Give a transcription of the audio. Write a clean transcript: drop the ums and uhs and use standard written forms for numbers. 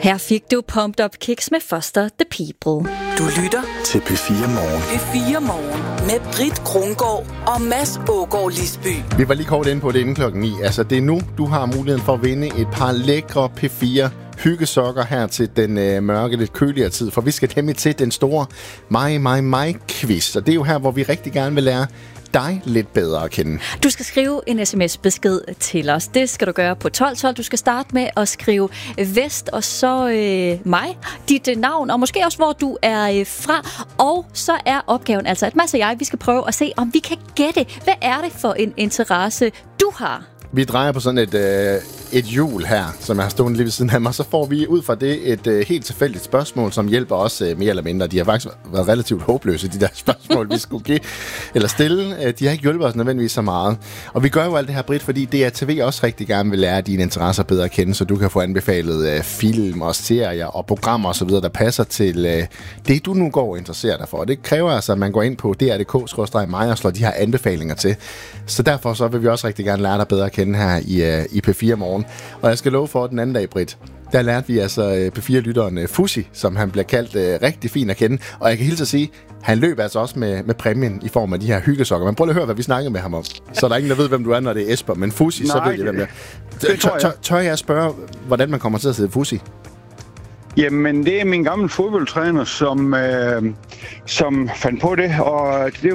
Her fik du Pumped Up Kicks med Foster the People. Du lytter til P4 Morgen. P4 Morgen med Britt Krongård og Mads Aagaard Lisby. Vi var lige kort inde på det inden klokken 9. Altså, det er nu, du har muligheden for at vinde et par lækre P4 hyggesokker her til den mørke, lidt køligere tid. For vi skal nemlig til den store mig-quiz. Og det er jo her, hvor vi rigtig gerne vil lære dig lidt bedre at kende. Du skal skrive en sms-besked til os. Det skal du gøre på 1212. Du skal starte med at skrive Vest, og så mig, dit navn, og måske også, hvor du er fra. Og så er opgaven altså, at Mads og jeg, vi skal prøve at se, om vi kan gætte, hvad er det for en interesse, du har. Vi drejer på sådan et hjul her, som jeg har stående lige ved siden af mig, så får vi ud fra det et helt tilfældigt spørgsmål, som hjælper os mere eller mindre. De har faktisk været relativt håbløse, de der spørgsmål, vi skulle give eller stille. De har ikke hjulpet os nødvendigvis så meget. Og vi gør jo alt det her, Britt, fordi DRTV også rigtig gerne vil lære dine interesser bedre at kende, så du kan få anbefalet film og serier og programmer osv., der passer til det, du nu går og interesserer dig for. Og det kræver altså, at man går ind på dr.dk/mig og slår de her anbefalinger til. Så derfor så vil vi også rigtig gerne lære dig bedre at kende her i P4 Morgen. Og jeg skal love for, den anden dag, Britt, der lærte vi altså P4-lytteren Fussi, som han bliver kaldt rigtig fin at kende. Og jeg kan hilse at sige, han løb altså også med præmien i form af de her hyggesokker. Men prøv lige at høre, hvad vi snakkede med ham om. Så der er ingen, der ved, hvem du er, når det er Esper. Men Fussi, så ved jeg, hvem det er. Tør jeg spørge, hvordan man kommer til at sidde Fussi? Jamen, det er min gamle fodboldtræner, som fandt på det, og det